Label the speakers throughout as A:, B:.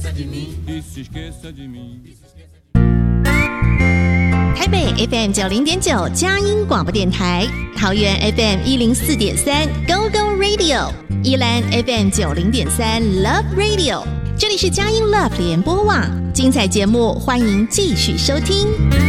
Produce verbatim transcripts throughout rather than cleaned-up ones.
A: 台北 F M 九零点九佳音广播电台，桃园 F M 一零四点三 Go Go Radio， 宜兰 F M 九零点三 Love Radio， 这里是佳音 Love 联播网，精彩节目欢迎继续收听。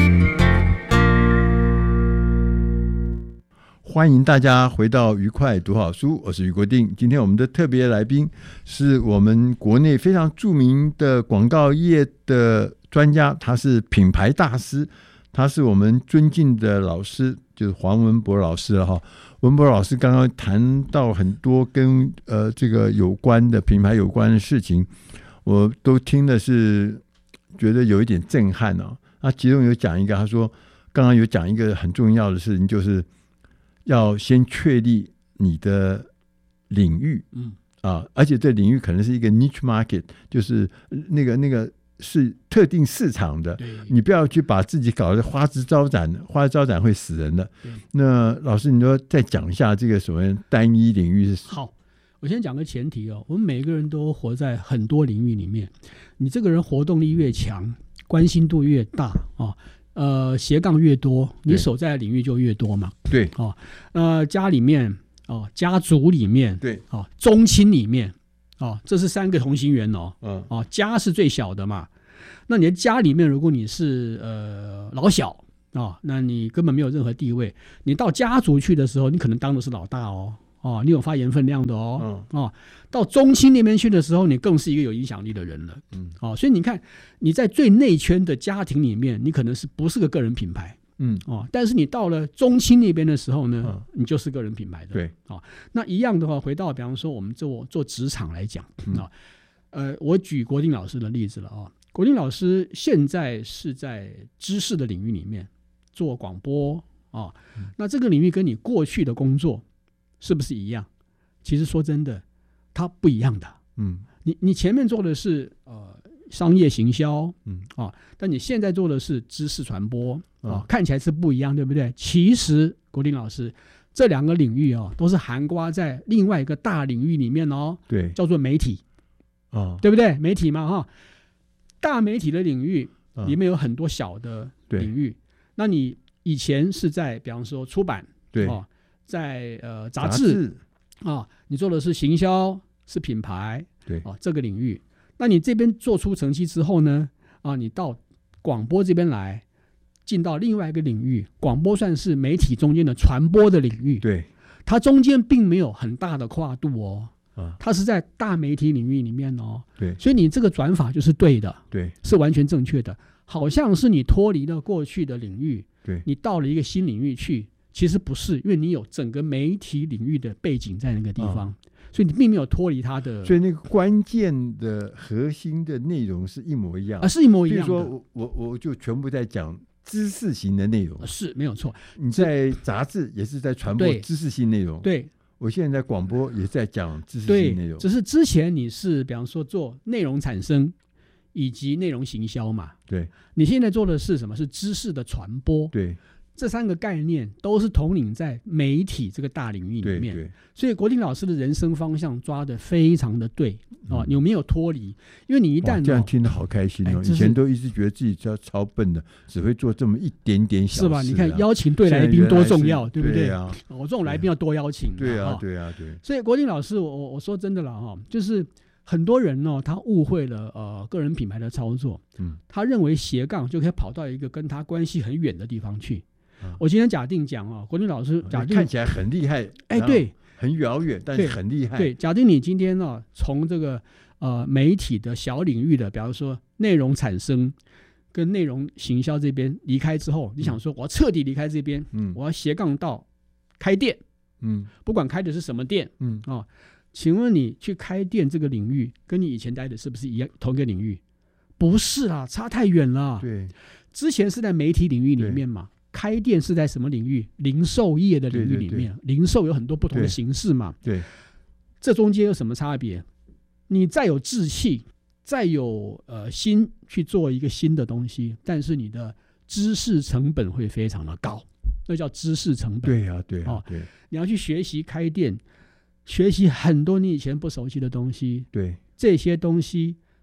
B: 欢迎大家回到愉快读好书，我是余国定。今天我们的特别来宾是我们国内非常著名的广告业的专家，他是品牌大师，他是我们尊敬的老师，就是黄文博老师了哈。文博老师刚刚谈到很多跟呃这个有关的品牌有关的事情，我都听的是觉得有一点震撼哦。那其中有讲一个，他说刚刚有讲一个很重要的事情，就是要先确立你的领域，嗯啊，而且这领域可能是一个 niche market， 就是那个那个是特定市场的，你不要去把自己搞得花枝招展，花枝招展会死人的。那老师，你就再讲一下这个所谓单一领域是？
C: 好，我先讲个前提哦，我们每个人都活在很多领域里面，你这个人活动力越强，关心度越大哦。呃，斜杠越多，你所在的领域就越多嘛。
B: 对，
C: 哦，呃，家里面哦，家族里面，
B: 对，
C: 哦，宗亲里面，哦，这是三个同心圆哦。
B: 嗯，
C: 哦，家是最小的嘛。那你的家里面，如果你是呃老小啊、哦，那你根本没有任何地位。你到家族去的时候，你可能当的是老大哦。哦，你有发言分量的哦。嗯、哦，到中青那边去的时候，你更是一个有影响力的人了。嗯，哦，所以你看，你在最内圈的家庭里面，你可能是不是个个人品牌？嗯，哦，但是你到了中青那边的时候呢，嗯、你就是个人品牌的。对，哦，那一样的话，回到比方说我们做做职场来讲啊、嗯哦，呃，我举国定老师的例子了啊、哦。国定老师现在是在知识的领域里面做广播啊、哦嗯，那这个领域跟你过去的工作是不是一样？其实说真的，它不一样的。嗯，你你前面做的是呃商业行销，嗯啊、哦，但你现在做的是知识传播啊、哦嗯，看起来是不一样，对不对？其实国定老师这两个领域哦，都是涵盖在另外一个大领域里面哦，对，叫做媒体，哦，对不对？媒体嘛哈、哦，大媒体的领域里面有很多小的领域。嗯、那你以前是在比方说出版，对哦。在呃杂志啊，你做的是行销，是品牌，对啊这个领域。那你这边做出成绩之后呢，啊，你到广播这边来，进到另外一个领域，广播算是媒体中间的传播的领域，对，它中间并没有很大的跨度哦，啊，它是在大媒体领域里面哦，对，所以你这个转法就是对的，对，是完全正确的，好像是你脱离了过去的领域，对，你到了一个新领域去。其实不是，因为你有整个媒体领域的背景在那个地方，嗯、所以你并没有脱离它的。
B: 所以那个关键的核心的内容是一模一样
C: 啊，是一模一样的。
B: 比如说我我我就全部在讲知识型的内容，
C: 是没有错。
B: 你在杂志也是在传播知识性内容，对。我现在在广播也在讲知识性内容，
C: 只是之前你是比方说做内容产生以及内容行销嘛，对。你现在做的是什么？是知识的传播，对。这三个概念都是统领在媒体这个大领域里面，对对，所以国定老师的人生方向抓得非常的对、嗯哦、有没有脱离？因为你一旦、哦、
B: 这样听得好开心哦！以前都一直觉得自己超笨的，只会做这么一点点小事、啊，
C: 是吧？你看邀请对来宾多重要，对不对？
B: 对啊，
C: 我、哦、这种来宾要多邀请，
B: 对啊，对啊，对。
C: 所以国定老师，我我说真的了哈，就是很多人哦，他误会了呃个人品牌的操作，嗯，他认为斜杠就可以跑到一个跟他关系很远的地方去。我今天假定讲啊，国定老师假定
B: 看起来很厉害，
C: 哎，对，
B: 很遥远，但是很厉害。
C: 对，假定你今天呢、啊，从这个呃媒体的小领域的，比方说内容产生跟内容行销这边离开之后，你想说我要彻底离开这边，嗯，我要斜杠到开店，嗯，不管开的是什么店，嗯啊，请问你去开店这个领域，跟你以前待的是不是一样同一个领域？不是啊，差太远了。对，之前是在媒体领域里面嘛。开店是在什么领域？零售业的领域里面，对对对，零售有很多不同的形式嘛。对，对，这中间有什么差别？你再有志气，再有呃心去做一个新的东西，但是你的知识成本会非常的高，那叫知识成本。
B: 对啊，对啊，哦、对，
C: 你要去学习开店，学习很多你以前不熟悉的东西。对，这些东西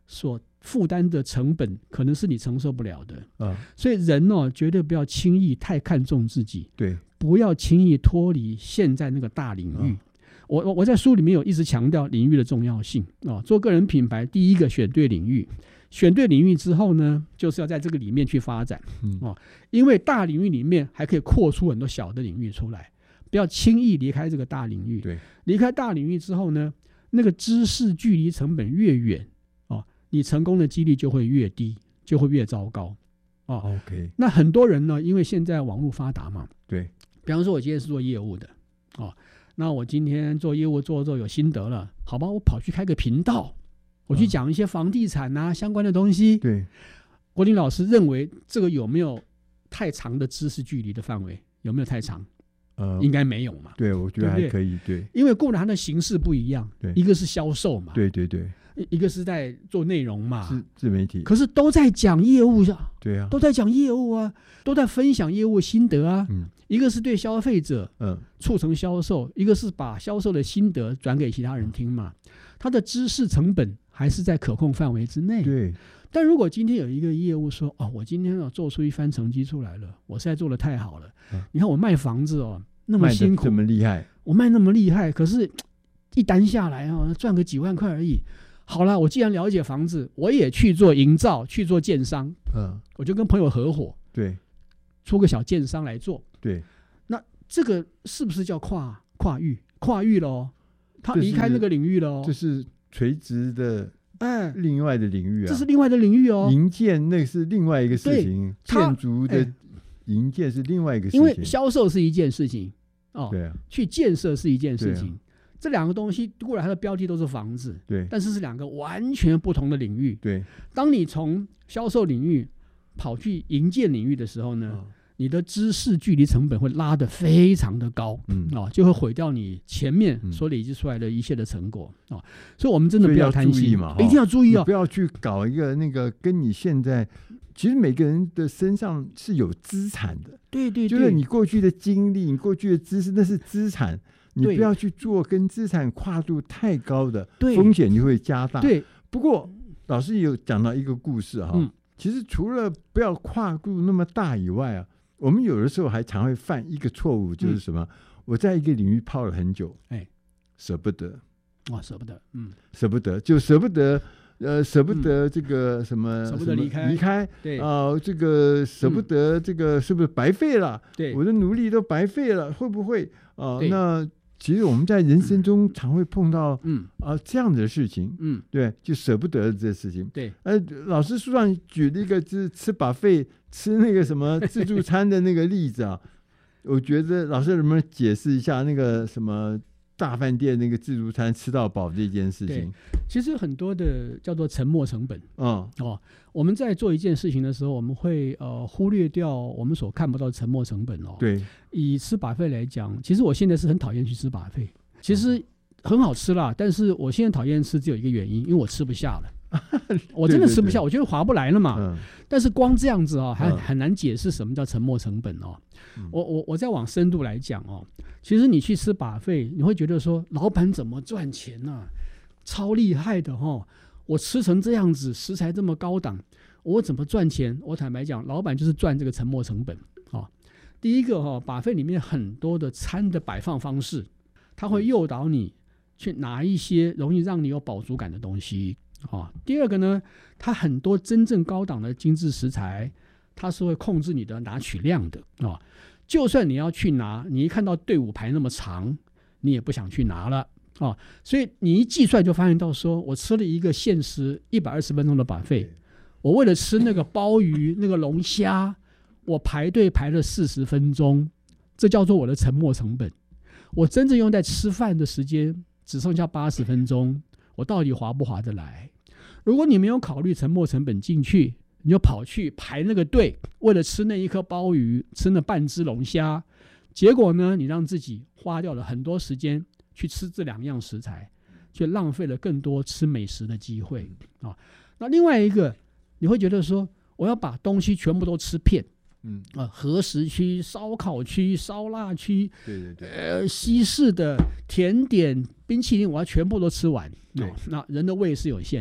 C: 所负担的成本可能是你承受不了的。
B: 啊，
C: 所以人哦，绝对不要轻易太看重自己，
B: 对，
C: 不要轻易脱离现在那个大领域。嗯我我我在书里面有一直强调领域的重要性啊。做个人品牌，第一个选对领域，选对领域之后呢，就是要在这个里面去发展。
B: 嗯
C: 哦，因为大领域里面还可以扩出很多小的领域出来，不要轻易离开这个大领域。
B: 对，
C: 离开大领域之后呢，那个知识距离成本越远，哦，你成功的几率就会越低，就会越糟糕。哦
B: ，OK，
C: 那很多人呢，因为现在网络发达嘛，
B: 对，
C: 比方说我今天是做业务的，哦。那我今天做业务做做有心得了，好吧，我跑去开个频道，我去讲一些房地产啊、嗯、相关的东西。
B: 对，
C: 国林老师认为这个有没有太长的知识距离的范围？有没有太长？呃，应该没有嘛。
B: 对，我觉得还可以。对，
C: 因为固然它的形式不一样，
B: 对，
C: 一个是销售嘛，
B: 对对对，
C: 一个是在做内容嘛，
B: 是自媒体，
C: 可是都在讲业务啊，
B: 对啊，
C: 都在讲业务啊，都在分享业务心得啊。
B: 嗯，
C: 一个是对消费者，
B: 嗯，
C: 促成销售，一个是把销售的心得转给其他人听嘛。他的知识成本还是在可控范围之内。
B: 对。
C: 但如果今天有一个业务说，哦，我今天要做出一番成绩出来了，我现在做的太好了，嗯，你看我卖房子哦，那么辛苦，
B: 这么厉害，
C: 我卖那么厉害，可是一单下来啊，赚个几万块而已。好了，我既然了解房子，我也去做营造，去做建商，嗯，我就跟朋友合伙，
B: 对，
C: 出个小建商来做，
B: 对。
C: 那这个是不是叫跨跨域？跨域了哦，他离开那个领域了哦，
B: 这是垂直的。哎，另外的领域啊，
C: 这是另外的领域哦。
B: 营建那是另外一个事情，建筑的营建是另外一个事情。
C: 因为销售是一件事情哦，
B: 对啊，
C: 去建设是一件事情。
B: 啊，
C: 这两个东西固然它的标的都是房子，
B: 对，
C: 但是是两个完全不同的领域。
B: 对，
C: 当你从销售领域跑去营建领域的时候呢，哦，你的知识距离成本会拉得非常的高，嗯，哦，就会毁掉你前面所累积出来的一切的成果，嗯，哦，所以我们真的不要贪心
B: 嘛，
C: 一定要注意哦，
B: 不要去搞一个那个跟你现在，其实每个人的身上是有资产的，
C: 对对对，
B: 就是你过去的经历、你过去的知识，那是资产，你不要去做跟资产跨度太高的风险，就会加大。
C: 对，
B: 不过老师有讲到一个故事哈，嗯，其实除了不要跨度那么大以外啊。我们有的时候还常会犯一个错误，就是什么？嗯，我在一个领域泡了很久，哎，舍不得，
C: 哇，舍不得，嗯，
B: 舍不得，就舍不得，呃，舍不得这个什么，
C: 舍不得离开，
B: 离开，
C: 对
B: 啊，呃，这个舍不得，这个是不是白费了？
C: 对，
B: 我的努力都白费了，会不会啊？呃，那其实我们在人生中常会碰到，嗯啊，呃，这样的事情，嗯，对，就舍不得这事情，
C: 对，
B: 呃，老师书上举了一个就是吃buffet吃那个什么自助餐的那个例子啊，我觉得老师能不能解释一下那个什么大饭店那个自助餐吃到饱这件事情？
C: 其实很多的叫做沉没成本，嗯，哦，我们在做一件事情的时候，我们会呃忽略掉我们所看不到的沉没成本哦。
B: 对，
C: 以吃buffet来讲，其实我现在是很讨厌去吃buffet，其实很好吃啦，但是我现在讨厌吃只有一个原因，因为我吃不下了。我真的吃不下，对对对，我觉得划不来了嘛。嗯，但是光这样子哦，还很难解释什么叫沉没成本哦。嗯，我我我再往深度来讲哦，其实你去吃buffet，你会觉得说，老板怎么赚钱啊？超厉害的哦！我吃成这样子，食材这么高档，我怎么赚钱？我坦白讲，老板就是赚这个沉没成本哦。第一个哈，buffet里面很多的餐的摆放方式，它会诱导你去拿一些容易让你有饱足感的东西。哦，第二个呢，它很多真正高档的精致食材，它是会控制你的拿取量的哦。就算你要去拿，你一看到队伍排那么长，你也不想去拿了哦。所以你一计算就发现到说，我吃了一个限时一百二十分钟的buffet，我为了吃那个鲍鱼、那个龙虾，我排队排了四十分钟，这叫做我的沉没成本。我真正用在吃饭的时间只剩下八十分钟。我到底划不划得来？如果你没有考虑沉没成本进去，你就跑去排那个队，为了吃那一颗鲍鱼，吃那半只龙虾，结果呢，你让自己花掉了很多时间去吃这两样食材，却浪费了更多吃美食的机会啊。那另外一个，你会觉得说，我要把东西全部都吃遍。嗯啊，和食区、烧烤区、烧腊区，
B: 对对对，
C: 呃，西式的甜点、冰淇淋，我要全部都吃完。对，哦，那人的胃是有限的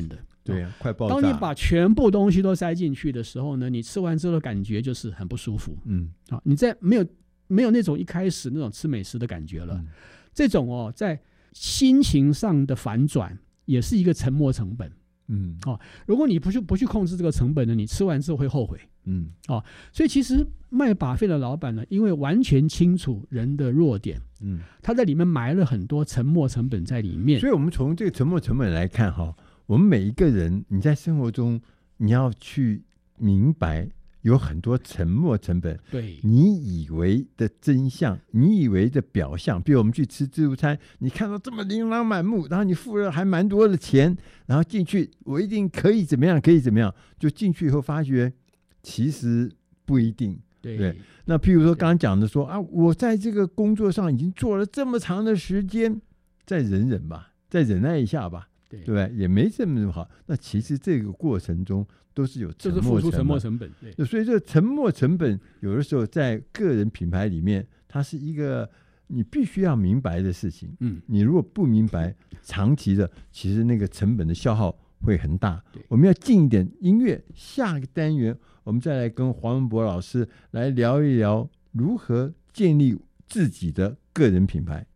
B: 对啊，快爆炸。
C: 当你把全部东西都塞进去的时候呢，你吃完之后的感觉就是很不舒服。
B: 嗯，
C: 啊，你在没有没有那种一开始那种吃美食的感觉了。嗯、这种哦，在心情上的反转也是一个沉没成本。嗯，哦，如果你不去不去控制这个成本呢，你吃完之后会后悔。嗯，哦，所以其实卖把费的老板呢，因为完全清楚人的弱点，嗯，他在里面埋了很多沉没成本在里面。
B: 所以我们从这个沉没成本来看哈。我们每一个人，你在生活中你要去明白有很多沉没成本。
C: 对，
B: 你以为的真相，你以为的表象，比如我们去吃自助餐，你看到这么琳琅满目，然后你付了还蛮多的钱，然后进去我一定可以怎么样可以怎么样，就进去以后发觉其实不一定。
C: 对，
B: 对，那譬如说刚刚讲的说啊，我在这个工作上已经做了这么长的时间，再忍忍吧，再忍耐一下吧。对不对？也没这么好。那其实这个过程中都是有沉没成本，
C: 就是付出沉没成本。
B: 对，所以这个沉没成本有的时候在个人品牌里面，它是一个你必须要明白的事情。嗯，你如果不明白，长期的其实那个成本的消耗会很大。我们要进一点音乐，下个单元我们再来跟黄文博老师来聊一聊如何建立自己的个人品牌。